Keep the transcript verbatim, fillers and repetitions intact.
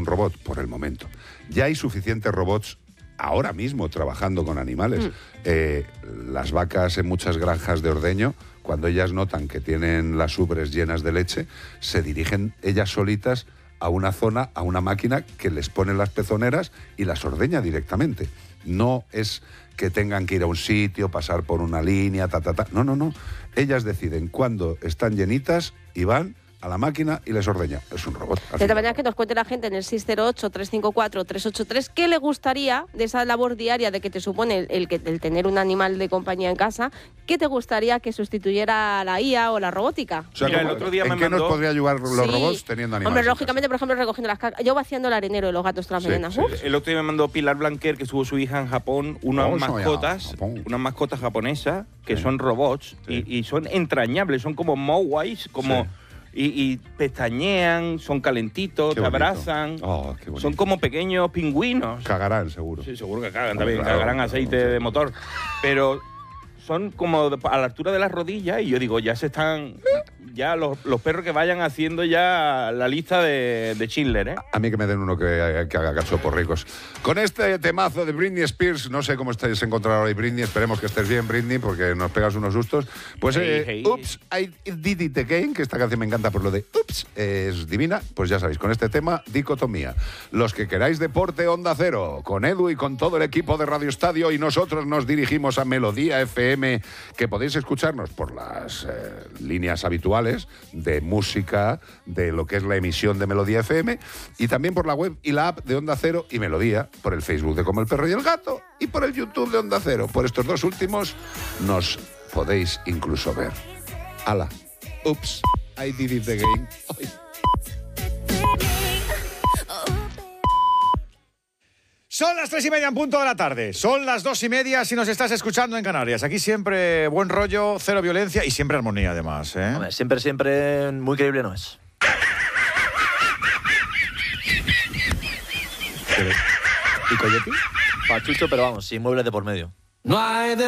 un robot? Por el momento. Ya hay suficientes robots ahora mismo trabajando con animales. Mm. Eh, las vacas en muchas granjas de ordeño, cuando ellas notan que tienen las ubres llenas de leche, se dirigen ellas solitas a una zona, a una máquina que les pone las pezoneras y las ordeña directamente. No es que tengan que ir a un sitio, pasar por una línea, ta, ta, ta. No, no, no. Ellas deciden cuándo están llenitas y van a la máquina y les ordeña. Es un robot. De todas maneras, que nos cuente la gente en el seis cero ocho, tres cinco cuatro, tres ocho tres qué le gustaría de esa labor diaria de que te supone el, el, el tener un animal de compañía en casa, ¿qué te gustaría que sustituyera la I A o la robótica? O sea, Mira, el otro día ¿en me qué mandó... nos podría ayudar los sí. robots teniendo animales? Hombre, lógicamente, por ejemplo, recogiendo las cacas. Yo vaciando el arenero de los gatos todas las sí, mañanas. Sí. El otro día me mandó Pilar Blanquer, que estuvo su hija en Japón, unas oh, mascotas, Japón. unas mascotas japonesas que sí. son robots sí. y, y son entrañables, son como Mowais, como... Sí. Y, y pestañean, son calentitos, te abrazan. Oh, son como pequeños pingüinos. Cagarán, seguro. Sí, seguro que cagan también. Claro, cagarán aceite no, de motor. Pero son como a la altura de las rodillas y yo digo, ya se están... Ya los, los perros que vayan haciendo ya la lista de, de Schindler, ¿eh? A mí que me den uno que, que haga cachoporricos. Con este temazo de Britney Spears, no sé cómo estáis encontrando hoy, Britney, esperemos que estés bien, Britney, porque nos pegas unos sustos. Pues, hey, eh, hey. Oops, I Did It Again, que esta canción me encanta por lo de Oops, es divina. Pues ya sabéis, con este tema, dicotomía. Los que queráis deporte, Onda Cero, con Edu y con todo el equipo de Radio Estadio, y nosotros nos dirigimos a Melodía F M, que podéis escucharnos por las eh, líneas habituales de música, de lo que es la emisión de Melodía F M, y también por la web y la app de Onda Cero y Melodía, por el Facebook de Como el Perro y el Gato y por el YouTube de Onda Cero. Por estos dos últimos nos podéis incluso ver. ¡Hala! Oops, I did it again. Ay. Son las tres y media en punto de la tarde. Son las dos y media si nos estás escuchando en Canarias. Aquí siempre buen rollo, cero violencia y siempre armonía, además, ¿eh? Hombre, siempre, siempre muy creíble no es. ¿Y Coyote? Pachucho, pero vamos, sin muebles de por medio. No hay de